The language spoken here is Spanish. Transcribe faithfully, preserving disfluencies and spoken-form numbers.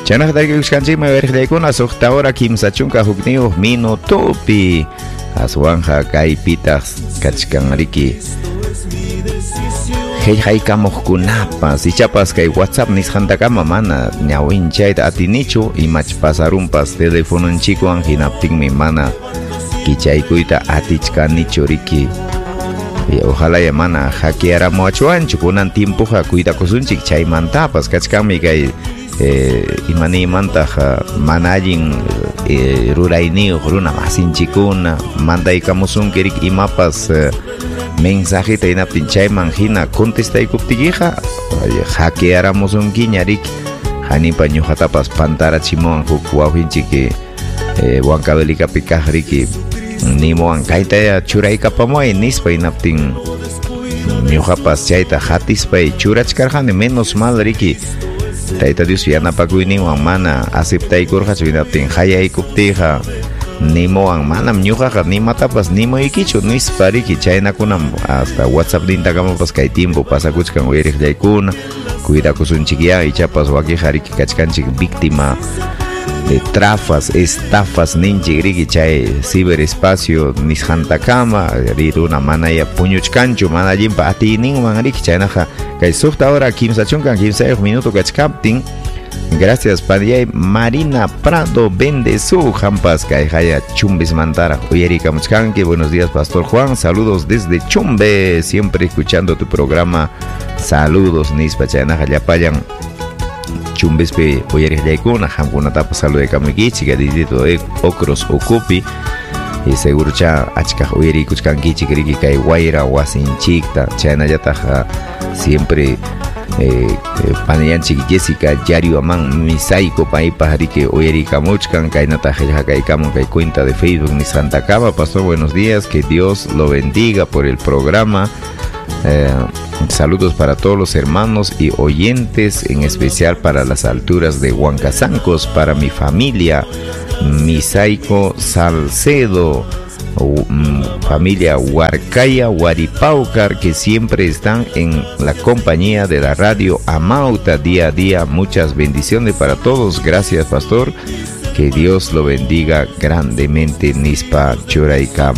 Chana dai kuskanchi me verjay kuna sokta hora kimsa chunka hukniu minutopi aswanja kai pitas kachkanriki hey hay kamojkunapa si chapas kay WhatsApp nishantakama mana ñawinchayta atinichu imach pasarumpas teléfono chico anjinaptinmi mana kichaykuyta atichkanichu riki y ojalá ya mana hackeara moachuanchu kunan tiempoja cuidakusunchik chaymantapas kachkanmi kay eh, imani mantaja manallin eh, rurayniuq runa masinchikuna mantaykamusunkirik imapas eh, mensajita inaptin chayman hina contestaykuptikiqa hackearamusunkiñarik hanipa ñuqatapas pantarachimowan huk wawqinchiki eh, Huancavelicapi kaq riki nimuwan kayta churaykapamuay nispa inaptin ñuqapas chayta hatispay churachkarqani menos mal riki Tayta Dios yanapakuyninwan mana aceptaykurqachu inaptin hayaykuptiqa nimuwan manam ñuqaqa nimatapas nimuykichu nispa riki chaynakunam hasta WhatsApp nintakamupas kay tiempo pasakuchkan uyariqllaykuna cuidakusunchikya ichapas wakiqa riki kachkanchik víctima de trafas, estafas ninchik riki chay ciberespacio nishantakama riruna manaya puñuchkanchu mana allinpa atiyninwan riki chaynaqa kay sukta hora kimsa chunkan kimsayuq minuto kachkaptin gracias Padillay Marina Prado Bendesu Jampas kay haya Chumbis Mantara Uyerika Muchkanki. Buenos días Pastor Juan, saludos desde Chumbe, siempre escuchando tu programa. Saludos Nispa Chayanaja Yapayan Chumbispe Uyerik Yaikuna Hamkuna Tapa Saludo de Kamukichi Gadidito Okros Okupi y seguro cha achka Uyeri Kuchkanki Chikriki Kay Guaira Wasinchikta Chayanayataja siempre Eh, eh, Panayanchik Jessica Yario Aman Misaiko Pai Pajarike Oyerika Muchkan Kainata Helhakaikamu Kai cuenta de Facebook ni Santa Cava. Pastor, buenos días, que Dios lo bendiga por el programa. Eh, saludos para todos los hermanos y oyentes, en especial para las alturas de Huancazancos, para mi familia Misaiko Salcedo, familia Huarcaya, Huaripaucar, que siempre están en la compañía de la radio Amauta día a día. Muchas bendiciones para todos. Gracias, Pastor. Que Dios lo bendiga grandemente. Nispa Churaika.